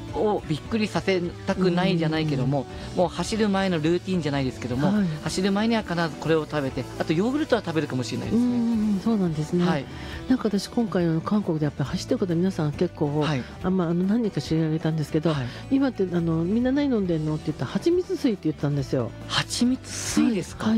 をびっくりさせたくないじゃないけども、もう走る前のルーティンじゃないですけども、 はい、 走る前には必ずこれを食べて、あとヨーグルトは食べるかもしれないですね。 そうなんですね、 はい、 なんか私今回韓国でやっぱり走ってる方皆さん結構、 はい、 何人か知り上げたんですけど、 はい、 今ってみんな何飲んでんのって言ったら蜂蜜水って言ったんですよ。 蜂蜜水ですか？